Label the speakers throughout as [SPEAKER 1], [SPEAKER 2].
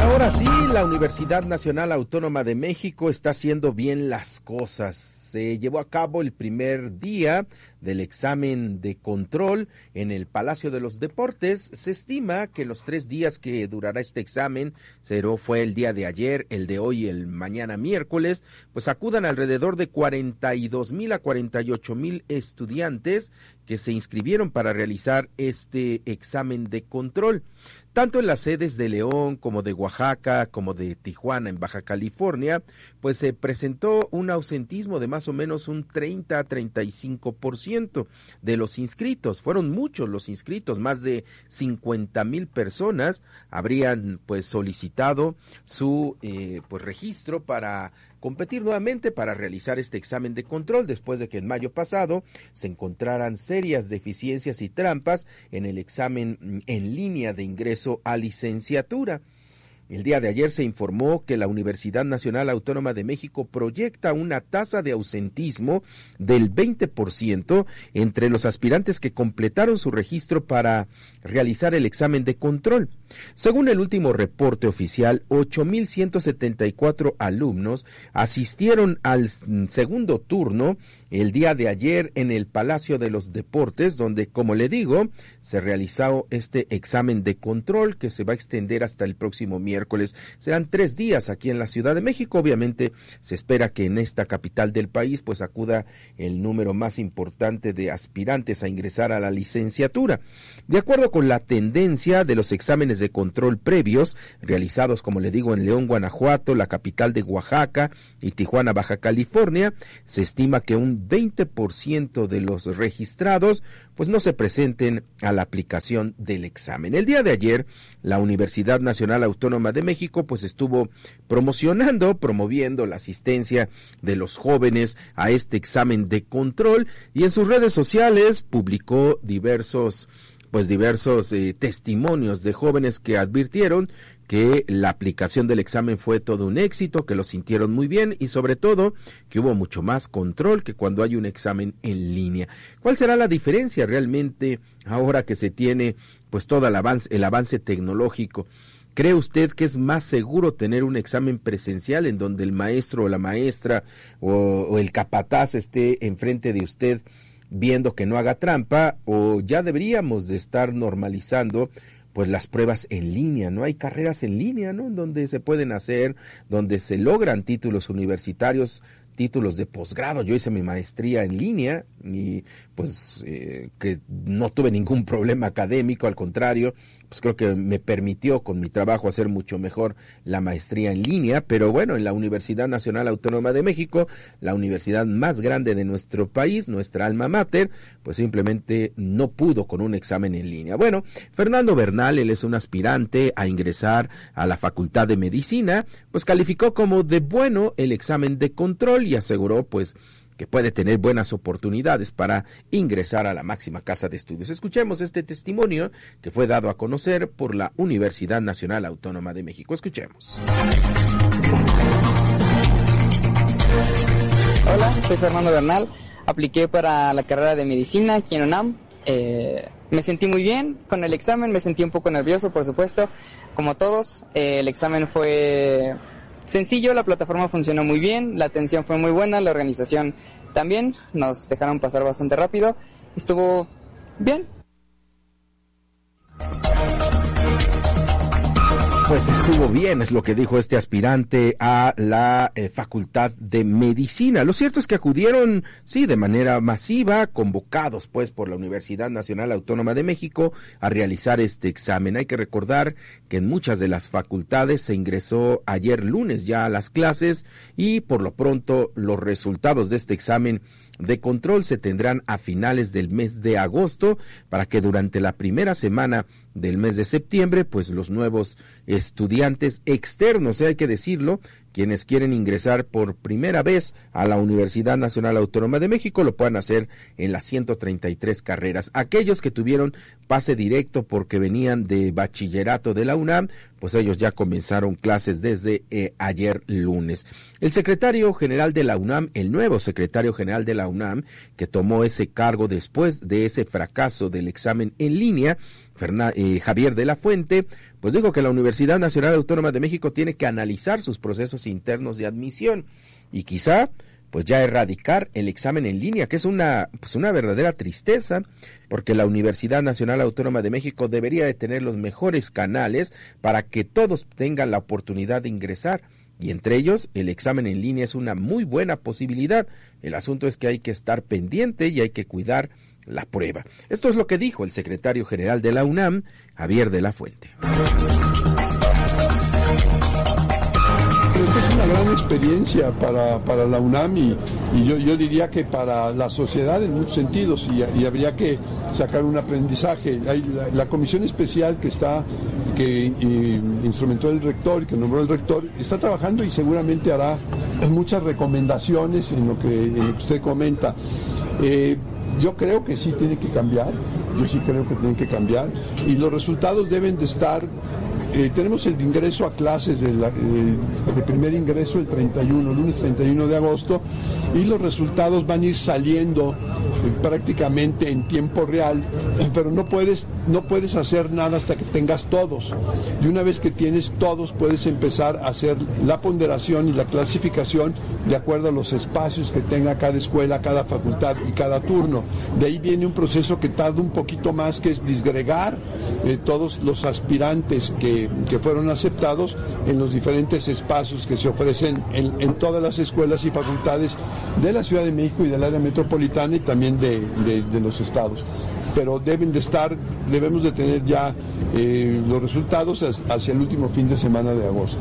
[SPEAKER 1] Ahora sí, la Universidad Nacional Autónoma de México está haciendo bien las cosas. Se llevó a cabo el primer día del examen de control en el Palacio de los Deportes. Se estima que los 3 días que durará este examen, fue el día de ayer, el de hoy y el mañana miércoles, pues acudan alrededor de 42,000 a 48,000 estudiantes que se inscribieron para realizar este examen de control. Tanto en las sedes de León como de Oaxaca, como de Tijuana en Baja California, pues se presentó un ausentismo de más o menos un 30 a 35% de los inscritos. Fueron muchos los inscritos, más de 50,000 personas habrían pues solicitado su registro para competir nuevamente para realizar este examen de control después de que en mayo pasado se encontraran serias deficiencias y trampas en el examen en línea de ingreso a licenciatura. El día de ayer se informó que la Universidad Nacional Autónoma de México proyecta una tasa de ausentismo del 20% entre los aspirantes que completaron su registro para realizar el examen de control. Según el último reporte oficial, 8,174 alumnos asistieron al segundo turno el día de ayer en el Palacio de los Deportes, donde, como le digo, se realizó este examen de control que se va a extender hasta el próximo miércoles. Serán 3 días aquí en la Ciudad de México. Obviamente se espera que en esta capital del país pues acuda el número más importante de aspirantes a ingresar a la licenciatura. De acuerdo con la tendencia de los exámenes de control previos realizados, como le digo, en León, Guanajuato, la capital de Oaxaca y Tijuana, Baja California, se estima que un 20% de los registrados pues no se presenten a la aplicación del examen. El día de ayer, la Universidad Nacional Autónoma de México pues estuvo promoviendo la asistencia de los jóvenes a este examen de control y en sus redes sociales publicó diversos testimonios de jóvenes que advirtieron que la aplicación del examen fue todo un éxito, que lo sintieron muy bien y sobre todo que hubo mucho más control que cuando hay un examen en línea. ¿Cuál será la diferencia realmente ahora que se tiene pues todo el avance tecnológico? ¿Cree usted que es más seguro tener un examen presencial en donde el maestro o la maestra o el capataz esté enfrente de usted viendo que no haga trampa, o ya deberíamos de estar normalizando pues las pruebas en línea? No hay carreras en línea, ¿no? Donde se pueden hacer, donde se logran títulos universitarios, títulos de posgrado. Yo hice mi maestría en línea y pues que no tuve ningún problema académico, al contrario, pues creo que me permitió con mi trabajo hacer mucho mejor la maestría en línea. Pero bueno, en la Universidad Nacional Autónoma de México, la universidad más grande de nuestro país, nuestra alma mater, pues simplemente no pudo con un examen en línea. Bueno, Fernando Bernal, él es un aspirante a ingresar a la Facultad de Medicina, pues calificó como de bueno el examen de control y aseguró pues que puede tener buenas oportunidades para ingresar a la máxima casa de estudios. Escuchemos este testimonio que fue dado a conocer por la Universidad Nacional Autónoma de México. Escuchemos.
[SPEAKER 2] Hola, soy Fernando Bernal. Apliqué para la carrera de medicina aquí en UNAM. Me sentí muy bien con el examen, me sentí un poco nervioso, por supuesto, como todos. El examen fue sencillo, la plataforma funcionó muy bien, la atención fue muy buena, la organización también, nos dejaron pasar bastante rápido, estuvo bien.
[SPEAKER 1] Pues estuvo bien, es lo que dijo este aspirante a la Facultad de Medicina. Lo cierto es que acudieron, sí, de manera masiva, convocados pues por la Universidad Nacional Autónoma de México a realizar este examen. Hay que recordar que en muchas de las facultades se ingresó ayer lunes ya a las clases y por lo pronto los resultados de este examen de control se tendrán a finales del mes de agosto para que durante la primera semana del mes de septiembre pues los nuevos estudiantes externos, hay que decirlo, quienes quieren ingresar por primera vez a la Universidad Nacional Autónoma de México lo puedan hacer en las 133 carreras. Aquellos que tuvieron pase directo porque venían de bachillerato de la UNAM, pues ellos ya comenzaron clases desde ayer lunes. El secretario general de la UNAM, el nuevo secretario general de la UNAM, que tomó ese cargo después de ese fracaso del examen en línea, Javier de la Fuente, pues dijo que la Universidad Nacional Autónoma de México tiene que analizar sus procesos internos de admisión y quizá pues ya erradicar el examen en línea, que es una verdadera tristeza, porque la Universidad Nacional Autónoma de México debería de tener los mejores canales para que todos tengan la oportunidad de ingresar, y entre ellos el examen en línea es una muy buena posibilidad. El asunto es que hay que estar pendiente y hay que cuidar la prueba. Esto es lo que dijo el secretario general de la UNAM, Javier de la Fuente.
[SPEAKER 3] Esta es una gran experiencia para la UNAM y yo diría que para la sociedad en muchos sentidos, y habría que sacar un aprendizaje. Hay la comisión especial que instrumentó el rector y que nombró el rector, está trabajando y seguramente hará muchas recomendaciones en lo que usted comenta. Yo creo que sí tiene que cambiar, y los resultados deben de estar. Tenemos el ingreso a clases de primer ingreso el lunes 31 de agosto, y los resultados van a ir saliendo prácticamente en tiempo real, pero no puedes hacer nada hasta que tengas todos. Y una vez que tienes todos, puedes empezar a hacer la ponderación y la clasificación de acuerdo a los espacios que tenga cada escuela, cada facultad y cada turno. De ahí viene un proceso que tarda un poquito más, que es disgregar todos los aspirantes que fueron aceptados en los diferentes espacios que se ofrecen en todas las escuelas y facultades de la Ciudad de México y del área metropolitana y también de los estados. Pero debemos de tener ya los resultados hacia el último fin de semana de agosto.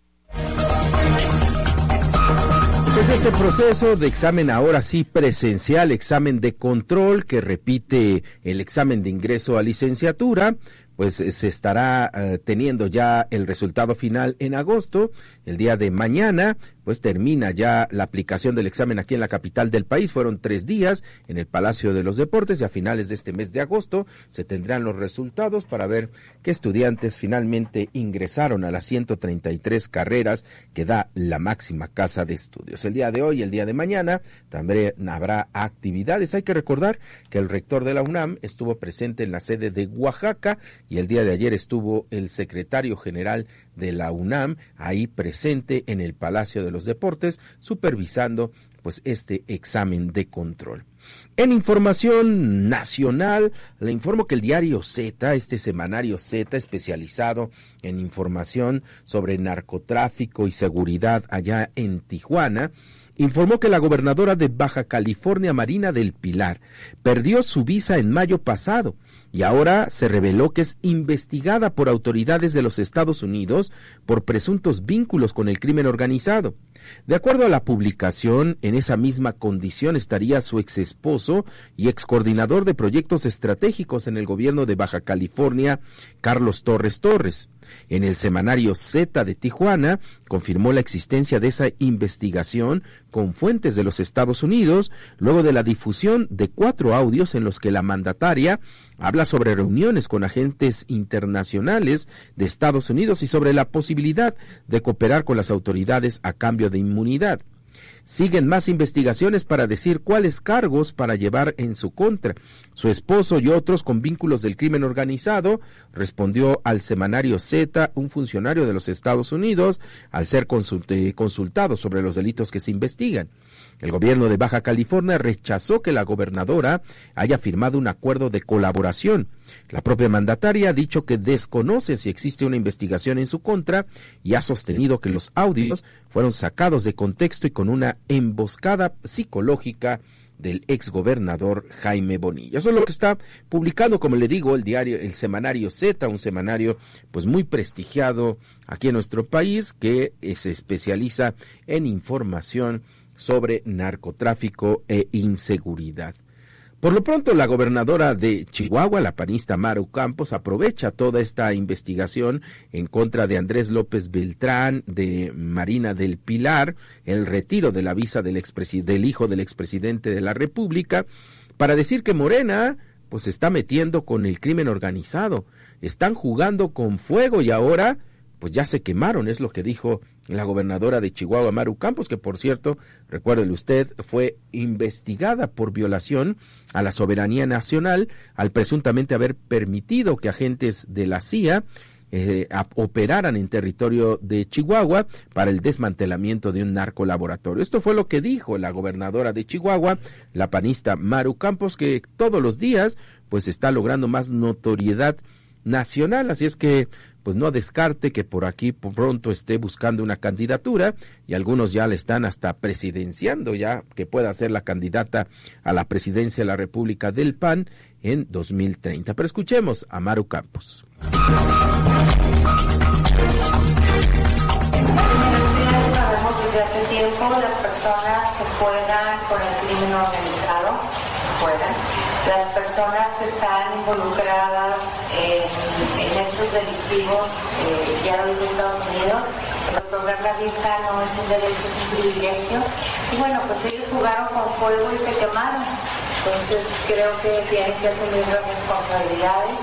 [SPEAKER 1] Pues este proceso de examen ahora sí presencial, examen de control que repite el examen de ingreso a licenciatura, pues se estará teniendo ya el resultado final en agosto. El día de mañana pues termina ya la aplicación del examen aquí en la capital del país. Fueron 3 días en el Palacio de los Deportes y a finales de este mes de agosto se tendrán los resultados para ver qué estudiantes finalmente ingresaron a las 133 carreras que da la máxima casa de estudios. El día de hoy y el día de mañana también habrá actividades. Hay que recordar que el rector de la UNAM estuvo presente en la sede de Oaxaca y el día de ayer estuvo el secretario general de la UNAM ahí presente en el Palacio de los Deportes supervisando pues este examen de control. En información nacional, le informo que el diario Z, este semanario Z especializado en información sobre narcotráfico y seguridad allá en Tijuana, informó que la gobernadora de Baja California, Marina del Pilar, perdió su visa en mayo pasado y ahora se reveló que es investigada por autoridades de los Estados Unidos por presuntos vínculos con el crimen organizado. De acuerdo a la publicación, en esa misma condición estaría su exesposo y excoordinador de proyectos estratégicos en el gobierno de Baja California, Carlos Torres Torres. En el semanario Z de Tijuana confirmó la existencia de esa investigación con fuentes de los Estados Unidos, luego de la difusión de 4 audios en los que la mandataria habla sobre reuniones con agentes internacionales de Estados Unidos y sobre la posibilidad de cooperar con las autoridades a cambio de inmunidad. Siguen más investigaciones para decir cuáles cargos para llevar en su contra. Su esposo y otros con vínculos del crimen organizado, respondió al semanario Z un funcionario de los Estados Unidos al ser consultado sobre los delitos que se investigan. El gobierno de Baja California rechazó que la gobernadora haya firmado un acuerdo de colaboración. La propia mandataria ha dicho que desconoce si existe una investigación en su contra y ha sostenido que los audios fueron sacados de contexto y con una emboscada psicológica del exgobernador Jaime Bonilla. Eso es lo que está publicando, como le digo, el semanario Z, un semanario pues muy prestigiado aquí en nuestro país que se especializa en información sobre narcotráfico e inseguridad. Por lo pronto, la gobernadora de Chihuahua, la panista Maru Campos, aprovecha toda esta investigación en contra de Andrés López Beltrán, de Marina del Pilar, el retiro de la visa del hijo del expresidente de la República, para decir que Morena pues se está metiendo con el crimen organizado, están jugando con fuego y ahora pues ya se quemaron, es lo que dijo la gobernadora de Chihuahua, Maru Campos, que por cierto, recuérdele usted, fue investigada por violación a la soberanía nacional al presuntamente haber permitido que agentes de la CIA operaran en territorio de Chihuahua para el desmantelamiento de un narcolaboratorio. Esto fue lo que dijo la gobernadora de Chihuahua, la panista Maru Campos, que todos los días pues está logrando más notoriedad nacional, así es que pues no descarte que por aquí pronto esté buscando una candidatura, y algunos ya le están hasta presidenciando ya que pueda ser la candidata a la presidencia de la República del PAN en 2030. Pero escuchemos a Maru Campos.
[SPEAKER 4] Sabemos desde hace tiempo las personas que juegan con el crimen organizado, las personas que están involucradas en hechos delictivos, ya lo dijo Estados Unidos, el otorgar la visa no es un derecho, es un privilegio. Y bueno, pues ellos jugaron con fuego y se quemaron. Entonces creo que tienen que asumir las responsabilidades.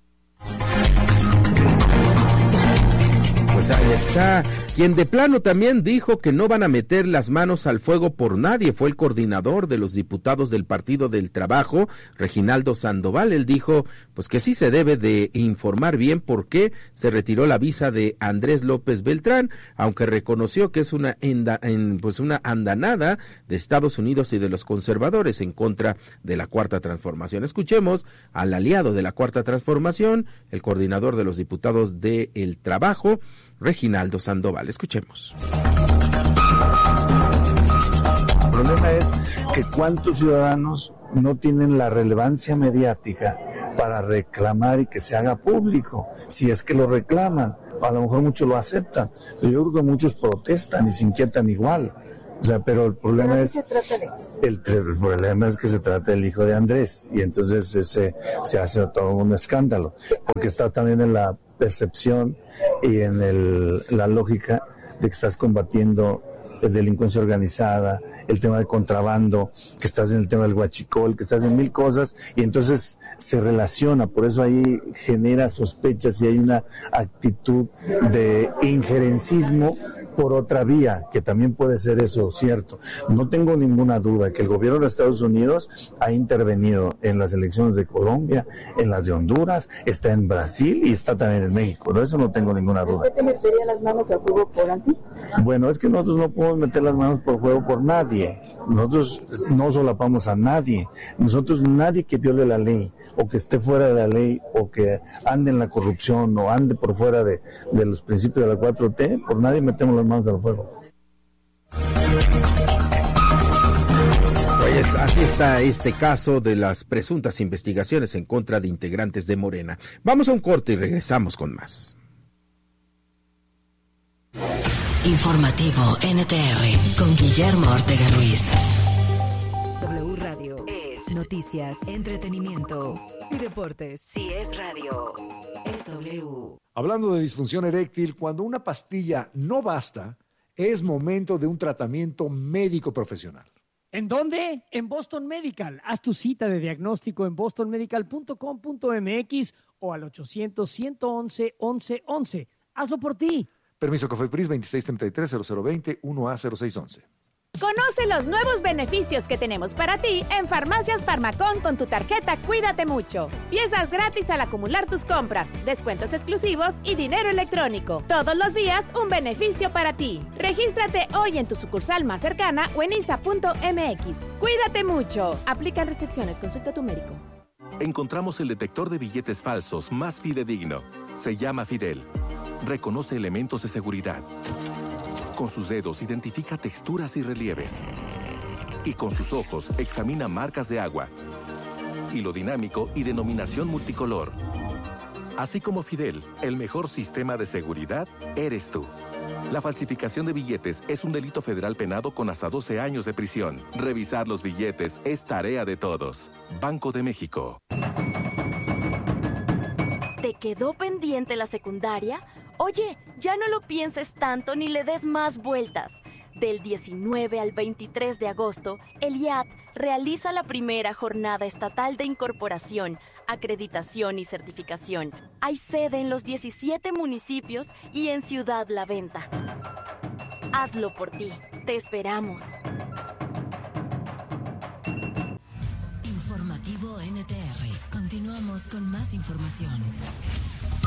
[SPEAKER 1] Pues ahí está. Quien de plano también dijo que no van a meter las manos al fuego por nadie fue el coordinador de los diputados del Partido del Trabajo, Reginaldo Sandoval. Él dijo pues que sí se debe de informar bien por qué se retiró la visa de Andrés López Beltrán, aunque reconoció que es una andanada de Estados Unidos y de los conservadores en contra de la Cuarta Transformación. Escuchemos al aliado de la Cuarta Transformación, el coordinador de los diputados del Trabajo, Reginaldo Sandoval. Escuchemos.
[SPEAKER 5] El problema es que cuántos ciudadanos no tienen la relevancia mediática para reclamar y que se haga público, si es que lo reclaman. A lo mejor muchos lo aceptan, pero yo creo que muchos protestan y se inquietan igual. O sea, pero el problema es el problema es que se trata del hijo de Andrés, y entonces se hace todo un escándalo, porque está también en la percepción y en la lógica de que estás combatiendo delincuencia organizada, el tema de contrabando, que estás en el tema del huachicol, que estás en mil cosas, y entonces se relaciona, por eso ahí genera sospechas y hay una actitud de injerencismo por otra vía, que también puede ser eso cierto. No tengo ninguna duda que el gobierno de Estados Unidos ha intervenido en las elecciones de Colombia, en las de Honduras, está en Brasil y está también en México, ¿no? Eso no tengo ninguna duda.
[SPEAKER 6] ¿Usted te metería las manos al fuego por anti?
[SPEAKER 5] Bueno, es que nosotros no podemos meter las manos por fuego por nadie. Nosotros no solapamos a nadie. Nosotros, nadie que viole la ley o que esté fuera de la ley o que ande en la corrupción o ande por fuera de los principios de la 4T, por nadie metemos las manos al fuego.
[SPEAKER 1] Pues así está este caso de las presuntas investigaciones en contra de integrantes de Morena. Vamos a un corte y regresamos con más.
[SPEAKER 7] Informativo NTR con Guillermo Ortega Ruiz.
[SPEAKER 8] W Radio es noticias, entretenimiento y deportes. Si es radio, es W.
[SPEAKER 9] Hablando de disfunción eréctil, cuando una pastilla no basta, es momento de un tratamiento médico profesional.
[SPEAKER 10] ¿En dónde? En Boston Medical. Haz tu cita de diagnóstico en bostonmedical.com.mx o al 800-111-1111. Hazlo por ti.
[SPEAKER 9] Permiso COFEPRIS 2633-0020 1A0611.
[SPEAKER 11] Conoce los nuevos beneficios que tenemos para ti en Farmacias Farmacón con tu tarjeta Cuídate Mucho. Piezas gratis al acumular tus compras, descuentos exclusivos y dinero electrónico. Todos los días un beneficio para ti. Regístrate hoy en tu sucursal más cercana o en isa.mx. Cuídate mucho. Aplican restricciones. Consulta a tu médico.
[SPEAKER 12] Encontramos el detector de billetes falsos más fidedigno. Se llama Fidel. Reconoce elementos de seguridad. Con sus dedos identifica texturas y relieves. Y con sus ojos examina marcas de agua. Hilo dinámico y denominación multicolor. Así como Fidel, el mejor sistema de seguridad eres tú. La falsificación de billetes es un delito federal penado con hasta 12 años de prisión. Revisar los billetes es tarea de todos. Banco de México.
[SPEAKER 13] ¿Te quedó pendiente la secundaria? Oye, ya no lo pienses tanto ni le des más vueltas. Del 19 al 23 de agosto, el IAT realiza la primera jornada estatal de incorporación, acreditación y certificación. Hay sede en los 17 municipios y en Ciudad La Venta. Hazlo por ti. Te esperamos.
[SPEAKER 7] Informativo NTR. Continuamos con más información.